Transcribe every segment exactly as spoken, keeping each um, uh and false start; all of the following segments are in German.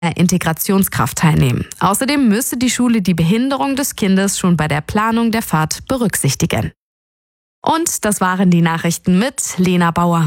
Integrationskraft teilnehmen. Außerdem müsse die Schule die Behinderung des Kindes schon bei der Planung der Fahrt berücksichtigen. Und das waren die Nachrichten mit Lena Bauer.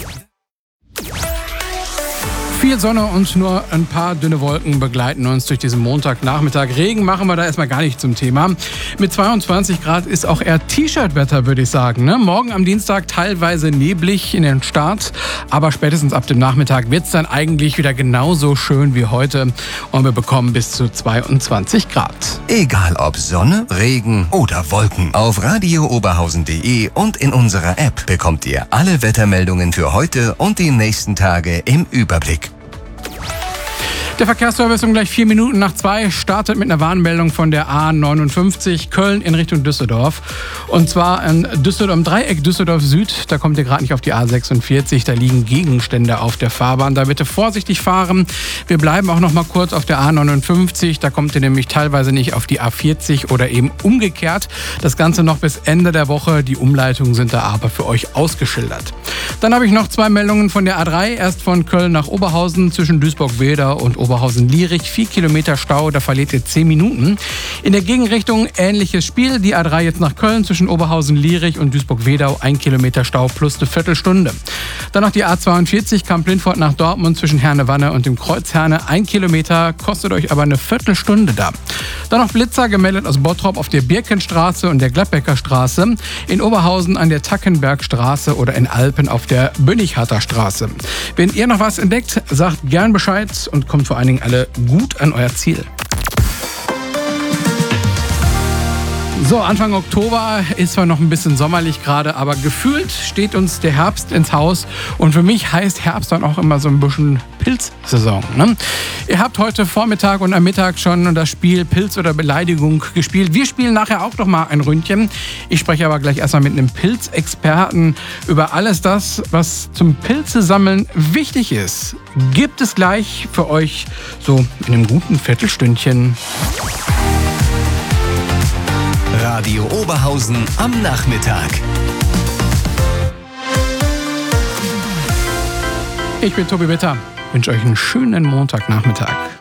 Viel Sonne und nur ein paar dünne Wolken begleiten uns durch diesen Montagnachmittag. Regen machen wir da erstmal gar nicht zum Thema. Mit zweiundzwanzig Grad ist auch eher T-Shirt-Wetter, würde ich sagen. Ne? Morgen am Dienstag teilweise neblig in den Start, aber spätestens ab dem Nachmittag wird es dann eigentlich wieder genauso schön wie heute und wir bekommen bis zu zweiundzwanzig Grad. Egal ob Sonne, Regen oder Wolken, auf radio oberhausen punkt de und in unserer App bekommt ihr alle Wettermeldungen für heute und die nächsten Tage im Überblick. Der Verkehrsservice um gleich vier Minuten nach zwei startet mit einer Warnmeldung von der A neunundfünfzig Köln in Richtung Düsseldorf. Und zwar in Düsseldorf, im Dreieck Düsseldorf Süd. Da kommt ihr gerade nicht auf die A sechsundvierzig. Da liegen Gegenstände auf der Fahrbahn. Da bitte vorsichtig fahren. Wir bleiben auch noch mal kurz auf der A neunundfünfzig. Da kommt ihr nämlich teilweise nicht auf die A vierzig oder eben umgekehrt. Das Ganze noch bis Ende der Woche. Die Umleitungen sind da aber für euch ausgeschildert. Dann habe ich noch zwei Meldungen von der A drei. Erst von Köln nach Oberhausen zwischen Duisburg-Weeder und Oberhausen-Lierich. Vier Kilometer Stau, da verliert ihr zehn Minuten. In der Gegenrichtung ähnliches Spiel. Die A drei jetzt nach Köln zwischen Oberhausen-Lierich und Duisburg-Wedau. Ein Kilometer Stau plus eine Viertelstunde. Dann noch die A zweiundvierzig Kamp-Lindfort nach Dortmund zwischen Herne-Wanne und dem Kreuz Herne. Ein Kilometer, kostet euch aber eine Viertelstunde da. Dann noch Blitzer gemeldet aus Bottrop auf der Birkenstraße und der Gladbecker Straße. In Oberhausen an der Tackenbergstraße oder in Alpen auf der Bönnigharter Straße. Wenn ihr noch was entdeckt, sagt gern Bescheid und kommt vor allen Dingen alle gut an euer Ziel. So, Anfang Oktober ist zwar noch ein bisschen sommerlich gerade, aber gefühlt steht uns der Herbst ins Haus. Und für mich heißt Herbst dann auch immer so ein bisschen Pilzsaison. Ne? Ihr habt heute Vormittag und am Mittag schon das Spiel Pilz oder Beleidigung gespielt. Wir spielen nachher auch noch mal ein Ründchen. Ich spreche aber gleich erstmal mit einem Pilzexperten über alles das, was zum Pilzesammeln wichtig ist. Gibt es gleich für euch so in einem guten Viertelstündchen. Radio Oberhausen am Nachmittag. Ich bin Tobi Witter. Ich wünsche euch einen schönen Montagnachmittag.